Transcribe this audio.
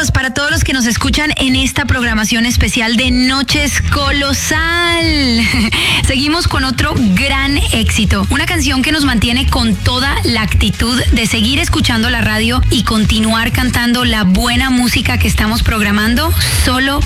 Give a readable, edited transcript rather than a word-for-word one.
Saludos para todos los que nos escuchan en esta programación especial de Noches Colosal. Seguimos con otro gran éxito, una canción que nos mantiene con toda la actitud de seguir escuchando la radio y continuar cantando la buena música que estamos programando solo